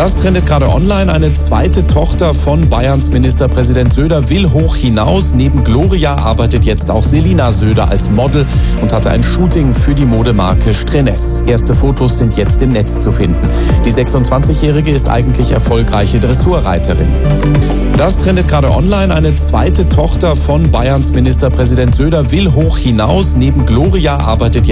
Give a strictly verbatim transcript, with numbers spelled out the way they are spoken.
Das trendet gerade online. Eine zweite Tochter von Bayerns Ministerpräsident Söder will hoch hinaus. Neben Gloria arbeitet jetzt auch Selina Söder als Model und hatte ein Shooting für die Modemarke Strenes. Erste Fotos sind jetzt im Netz zu finden. Die sechsundzwanzigjährige ist eigentlich erfolgreiche Dressurreiterin. Das trendet gerade online. Eine zweite Tochter von Bayerns Ministerpräsident Söder will hoch hinaus. Neben Gloria arbeitet jetzt